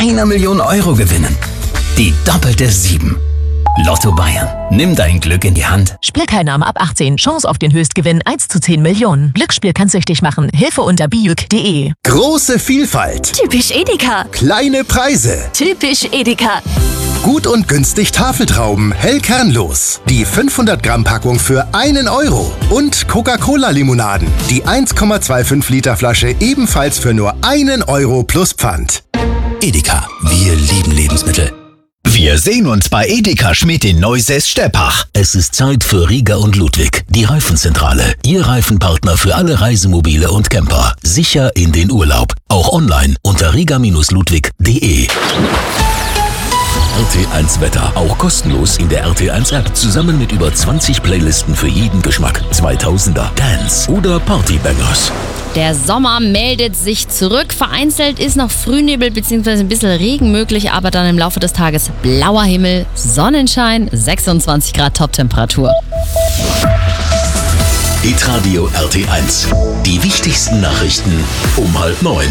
1 Million Euro gewinnen. Die doppelte 7. Lotto Bayern. Nimm dein Glück in die Hand. Spielteilnahme ab 18. Chance auf den Höchstgewinn 1 zu 10 Millionen. Glücksspiel kann süchtig machen. Hilfe unter bijuk.de. Große Vielfalt. Typisch Edeka. Kleine Preise. Typisch Edeka. Gut und günstig Tafeltrauben, hell kernlos. Die 500 Gramm Packung für 1 Euro. Und Coca-Cola-Limonaden. Die 1,25 Liter Flasche ebenfalls für nur 1 Euro plus Pfand. Edeka, wir lieben Lebensmittel. Wir sehen uns bei Edeka Schmidt in Neusäß-Steppach. Es ist Zeit für Rieger und Ludwig, die Reifenzentrale. Ihr Reifenpartner für alle Reisemobile und Camper. Sicher in den Urlaub. Auch online unter rieger-ludwig.de. RT1 Wetter, auch kostenlos in der RT1 App, zusammen mit über 20 Playlisten für jeden Geschmack. 2000er, Dance oder Partybangers. Der Sommer meldet sich zurück. Vereinzelt ist noch Frühnebel bzw. ein bisschen Regen möglich, aber dann im Laufe des Tages blauer Himmel, Sonnenschein, 26 Grad Toptemperatur. Hitradio RT1. Die wichtigsten Nachrichten um 8:30.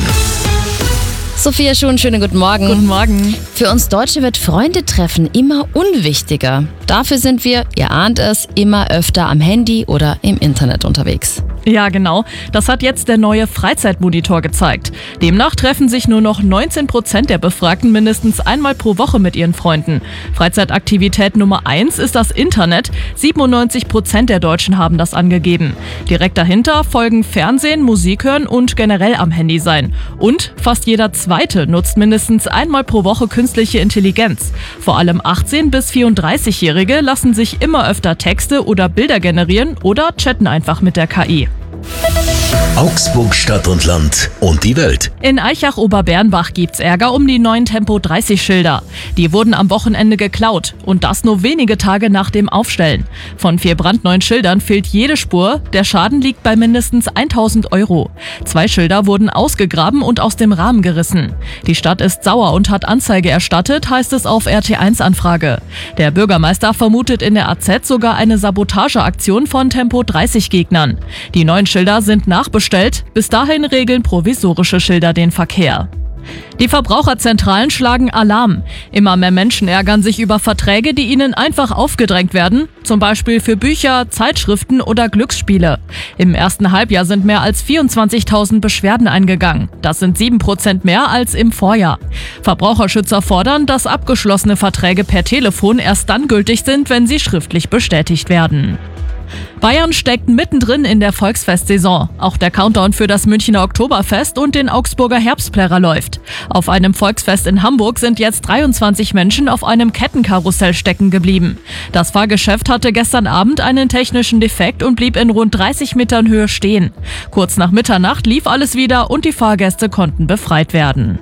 Sophia Schuhn, schönen guten Morgen. Guten Morgen. Für uns Deutsche wird Freundetreffen immer unwichtiger. Dafür sind wir, ihr ahnt es, immer öfter am Handy oder im Internet unterwegs. Ja, genau. Das hat jetzt der neue Freizeitmonitor gezeigt. Demnach treffen sich nur noch 19% der Befragten mindestens einmal pro Woche mit ihren Freunden. Freizeitaktivität Nummer 1 ist das Internet. 97% der Deutschen haben das angegeben. Direkt dahinter folgen Fernsehen, Musik hören und generell am Handy sein. Und fast jeder Zweite nutzt mindestens einmal pro Woche künstliche Intelligenz. Vor allem 18- bis 34-Jährige lassen sich immer öfter Texte oder Bilder generieren oder chatten einfach mit der KI. Augsburg Stadt und Land und die Welt. In Aichach-Oberbernbach gibt's Ärger um die neuen Tempo-30-Schilder. Die wurden am Wochenende geklaut und das nur wenige Tage nach dem Aufstellen. Von 4 brandneuen Schildern fehlt jede Spur. Der Schaden liegt bei mindestens 1.000 Euro. 2 Schilder wurden ausgegraben und aus dem Rahmen gerissen. Die Stadt ist sauer und hat Anzeige erstattet, heißt es auf RT1-Anfrage. Der Bürgermeister vermutet in der AZ sogar eine Sabotageaktion von Tempo-30-Gegnern. Die neuen Schilder sind nachbestellt. Bis dahin regeln provisorische Schilder den Verkehr. Die Verbraucherzentralen schlagen Alarm. Immer mehr Menschen ärgern sich über Verträge, die ihnen einfach aufgedrängt werden. Zum Beispiel für Bücher, Zeitschriften oder Glücksspiele. Im ersten Halbjahr sind mehr als 24.000 Beschwerden eingegangen. Das sind 7% mehr als im Vorjahr. Verbraucherschützer fordern, dass abgeschlossene Verträge per Telefon erst dann gültig sind, wenn sie schriftlich bestätigt werden. Bayern steckt mittendrin in der Volksfestsaison. Auch der Countdown für das Münchner Oktoberfest und den Augsburger Herbstplärrer läuft. Auf einem Volksfest in Hamburg sind jetzt 23 Menschen auf einem Kettenkarussell stecken geblieben. Das Fahrgeschäft hatte gestern Abend einen technischen Defekt und blieb in rund 30 Metern Höhe stehen. Kurz nach Mitternacht lief alles wieder und die Fahrgäste konnten befreit werden.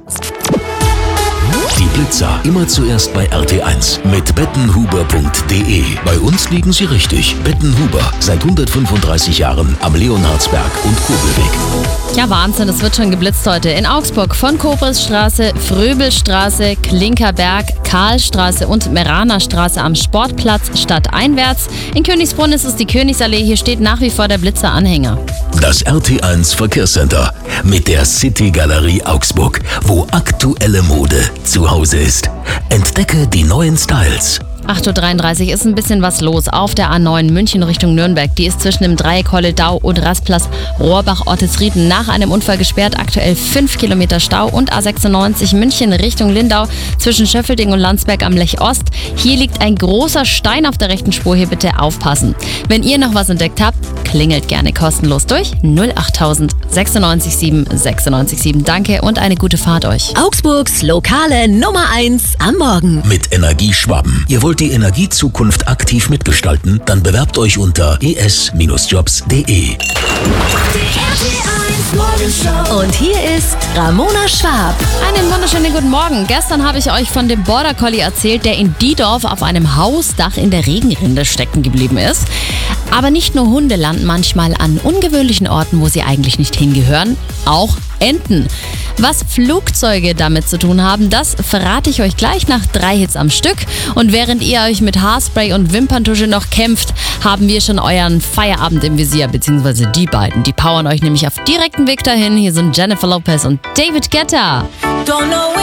Die Blitzer immer zuerst bei RT1 mit bettenhuber.de. Bei uns liegen Sie richtig. Bettenhuber, seit 135 Jahren am Leonhardsberg und Kobelweg. Ja, Wahnsinn, es wird schon geblitzt heute. In Augsburg von Kobrisstraße, Fröbelstraße, Klinkerberg, Karlstraße und Meranerstraße am Sportplatz stadteinwärts. In Königsbrunn ist es die Königsallee. Hier steht nach wie vor der Blitzeranhänger. Das RT1 Verkehrscenter mit der City Galerie Augsburg, wo aktuelle Mode zu Hause ist. Entdecke die neuen Styles. 8.33 Uhr ist ein bisschen was los auf der A9 München Richtung Nürnberg. Die ist zwischen dem Dreieck Holledau und Rastplatz Rohrbach-Ortisrieden nach einem Unfall gesperrt. Aktuell 5 Kilometer Stau und A96 München Richtung Lindau zwischen Schöffelding und Landsberg am Lech Ost. Hier liegt ein großer Stein auf der rechten Spur. Hier bitte aufpassen. Wenn ihr noch was entdeckt habt, klingelt gerne kostenlos durch 08000 96 7 96 7. Danke und eine gute Fahrt euch. Augsburgs lokale Nummer 1 am Morgen. Mit Energieschwaben. Ihr wollt die Energiezukunft aktiv mitgestalten? Dann bewerbt euch unter es-jobs.de. Und hier ist Ramona Schwab. Einen wunderschönen guten Morgen. Gestern habe ich euch von dem Border Collie erzählt, der in Diedorf auf einem Hausdach in der Regenrinde stecken geblieben ist. Aber nicht nur Hunde landen manchmal an ungewöhnlichen Orten, wo sie eigentlich nicht hingehören. Auch Enten. Was Flugzeuge damit zu tun haben, das verrate ich euch gleich nach 3 Hits am Stück. Und während ihr euch mit Haarspray und Wimperntusche noch kämpft, haben wir schon euren Feierabend im Visier, beziehungsweise die beiden. Die powern euch nämlich auf direktem Weg dahin. Hier sind Jennifer Lopez und David Guetta.